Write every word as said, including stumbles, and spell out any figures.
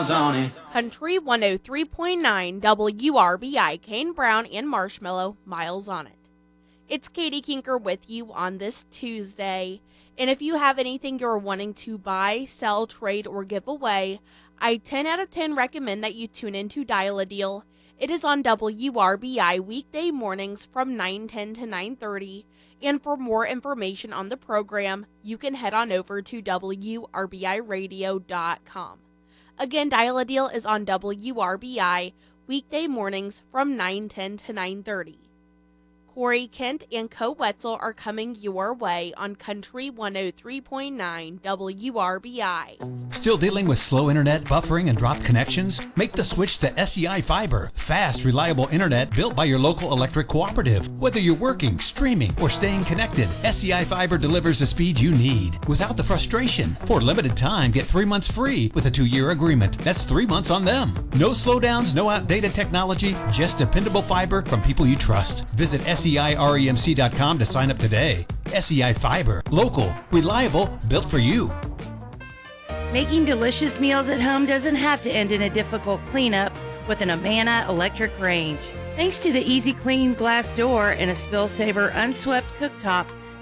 miles on it. Country one oh three point nine W R B I, Kane Brown and Marshmallow, Miles on It. It's Katie Kinker with you on this Tuesday, and if you have anything you're wanting to buy, sell, trade, or give away, I ten out of ten recommend that you tune in to Dial a Deal. It is on W R B I weekday mornings from nine ten to nine thirty, and for more information on the program, you can head on over to W R B I radio dot com. Again, Dial a Deal is on W R B I weekday mornings from nine ten to nine thirty. Corey Kent and Co. Wetzel are coming your way on Country one oh three point nine W R B I. Still dealing with slow internet, buffering, and dropped connections? Make the switch to S E I Fiber. Fast, reliable internet built by your local electric cooperative. Whether you're working, streaming, or staying connected, S E I Fiber delivers the speed you need without the frustration. For a limited time, get three months free with a two-year agreement. That's three months on them. No slowdowns, no outdated technology, just dependable fiber from people you trust. Visit S E I remc dot com to sign up today. S E I Fiber. Local, reliable, built for you. Making delicious meals at home doesn't have to end in a difficult cleanup with an Amana electric range. Thanks to the Easy Clean glass door and a Spill Saver unswept cooktop,